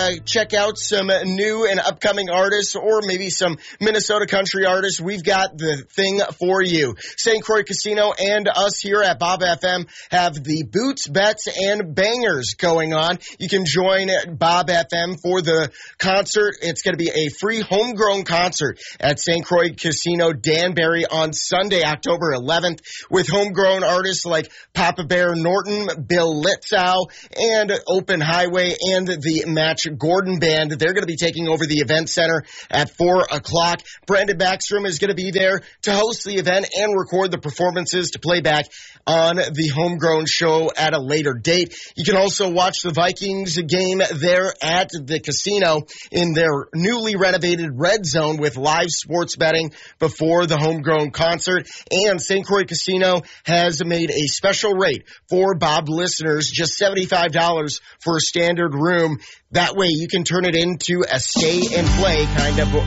check out some new and upcoming artists or maybe some Minnesota country artists, we've got the thing for you. St. Croix Casino and us here at Bob FM have the Boots, Bets, and Bangers going on. You can join Bob FM for the concert. It's going to be a free homegrown concert at St. Croix Casino Danbury on Sunday, October 11th, with homegrown artists like Papa Bear Norton, Bill Litzow, and Open Highway, and the Match Gordon Band. They're going to be taking over the event center at 4 o'clock. Brandon Backstrom is going to be there to host the event and record the performances to play back on the homegrown show at a later date. You can also watch the Vikings game there at the casino in their newly renovated Red Zone with live sports betting before the homegrown concert. And St. Croix Casino has made a special rate for Bob listeners, just $75 for a standard room. That way you can turn it into a stay and play kind of